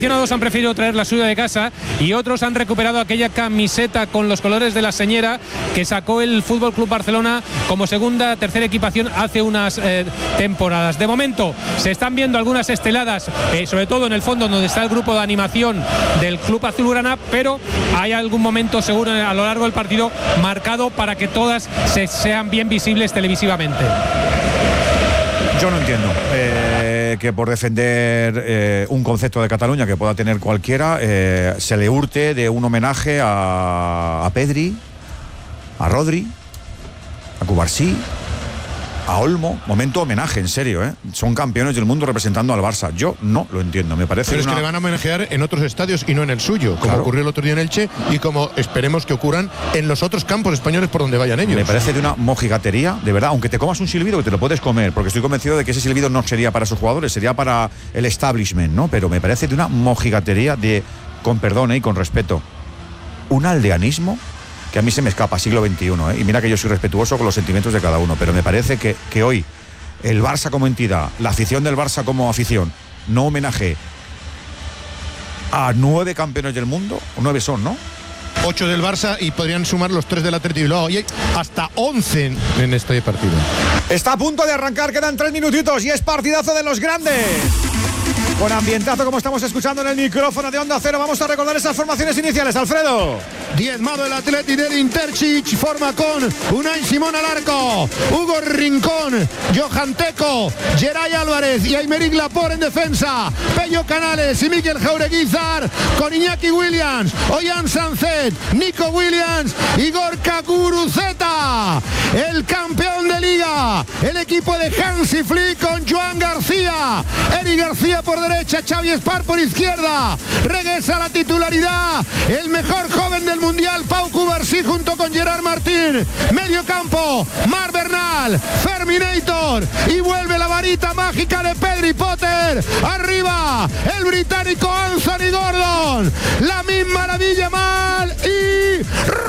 Aficionados han preferido traer la suya de casa y otros han recuperado aquella camiseta con los colores de la señera que sacó el Fútbol Club Barcelona como tercera equipación hace unas temporadas. De momento se están viendo algunas esteladas, sobre todo en el fondo donde está el grupo de animación del Club Azulgrana, pero hay algún momento seguro a lo largo del partido marcado para que todas sean bien visibles televisivamente. Yo no entiendo que por defender un concepto de Cataluña que pueda tener cualquiera se le hurte de un homenaje a Pedri, a Rodri, a Cubarsí, a Olmo. Momento homenaje, en serio, son campeones del mundo representando al Barça. Yo no lo entiendo, me parece. Pero es que le van a homenajear en otros estadios y no en el suyo, como ocurrió el otro día en Elche y como esperemos que ocurran en los otros campos españoles por donde vayan ellos. Me parece de una mojigatería, de verdad, aunque te comas un silbido que te lo puedes comer, porque estoy convencido de que ese silbido no sería para sus jugadores, sería para el establishment, ¿no? Pero me parece de una mojigatería con perdón y con respeto, un aldeanismo que a mí se me escapa, siglo XXI, y mira que yo soy respetuoso con los sentimientos de cada uno, pero me parece que hoy el Barça como entidad, la afición del Barça como afición, no homenaje a 9 campeones del mundo, 9 son, ¿no? 8 del Barça y podrían sumar los 3 del Athletic Bilbao, y hay hasta 11 en este partido. Está a punto de arrancar, quedan 3 minutitos y es partidazo de los grandes. Con ambientazo como estamos escuchando en el micrófono de Onda Cero. Vamos a recordar esas formaciones iniciales, Alfredo. Diezmado el Athletic del Interchich, forma con Unai Simón al arco, Hugo Rincón, Johan Teco, Geray Álvarez y Aymeric Laporte en defensa, Pello Canales y Mikel Jaureguizar, con Iñaki Williams, Ollán Sancet, Nico Williams y Gorka Guruceta. El campeón de liga, el equipo de Hansi Flick con Joan García, Eric García por derecha, Xavi Espar por izquierda. Regresa a la titularidad el mejor joven del mundial, Pau Cubarsí, junto con Gerard Martín. Medio campo, Marc Bernal, Ferminator, y vuelve la varita mágica de Pedri Potter. Arriba el británico Anthony Gordon, la misma maravilla mal y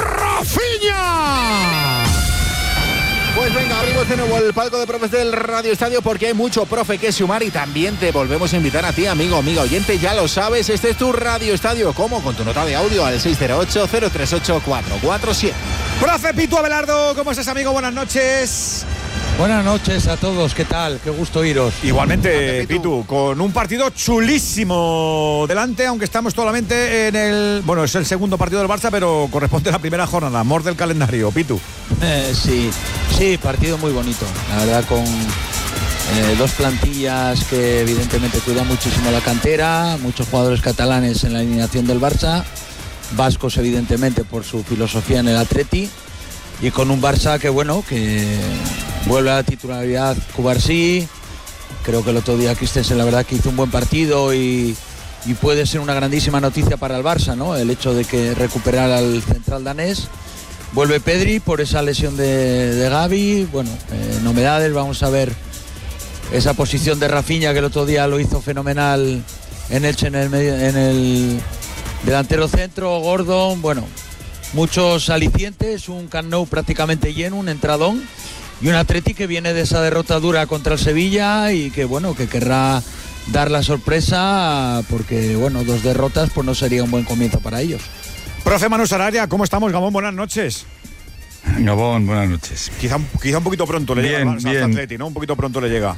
Rafinha. Pues venga, abrimos de nuevo el palco de profes del Radio Estadio porque hay mucho profe que sumar y también te volvemos a invitar a ti, amigo, amiga oyente, ya lo sabes, este es tu Radio Estadio. ¿Cómo? Con tu nota de audio al 608-038-447. Profe Pitu Abelardo, ¿cómo estás, amigo? Buenas noches. Buenas noches a todos, ¿qué tal? Qué gusto iros. Igualmente, Pitu, con un partido chulísimo delante, aunque estamos solamente en el... Bueno, es el segundo partido del Barça, pero corresponde a la primera jornada, amor del calendario, Pitu. Sí, partido muy bonito, la verdad, con dos plantillas que evidentemente cuidan muchísimo la cantera, muchos jugadores catalanes en la alineación del Barça, vascos evidentemente por su filosofía en el Atleti, y con un Barça que vuelve a la titularidad Cubarsí. Creo que el otro día Christensen la verdad que hizo un buen partido y puede ser una grandísima noticia para el Barça, ¿no? El hecho de que recuperara al central danés. Vuelve Pedri por esa lesión de Gavi. Novedades, vamos a ver esa posición de Rafinha que el otro día lo hizo fenomenal en Elche en el delantero centro. Gordon, muchos alicientes, un Camp Nou prácticamente lleno, un entradón. Y un Atleti que viene de esa derrota dura contra el Sevilla y que querrá dar la sorpresa porque 2 derrotas pues no sería un buen comienzo para ellos. Profe Manu Sarabia, ¿cómo estamos, Gabón? Buenas noches. Gabón, buenas noches. Quizá un poquito pronto le llega al Atleti, ¿no? Un poquito pronto le llega.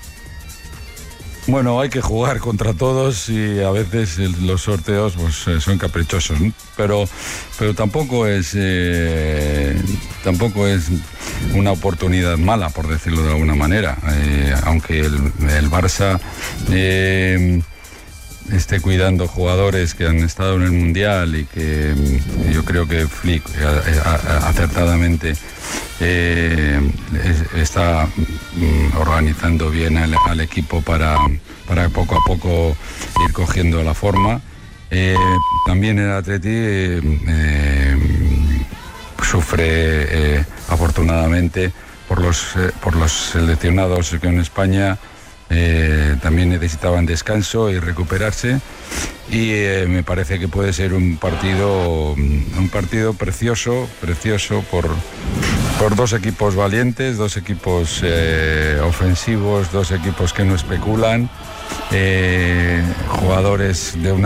Bueno, hay que jugar contra todos y a veces los sorteos son caprichosos, ¿no? Pero tampoco es una oportunidad mala, por decirlo de alguna manera. Aunque el Barça esté cuidando jugadores que han estado en el Mundial y que yo creo que Flick acertadamente está organizando bien al equipo para poco a poco ir cogiendo la forma. También el Atleti sufre afortunadamente por los seleccionados que en España también necesitaban descanso y recuperarse, y me parece que puede ser un partido precioso por 2 equipos valientes, 2 equipos ofensivos, 2 equipos que no especulan, jugadores de una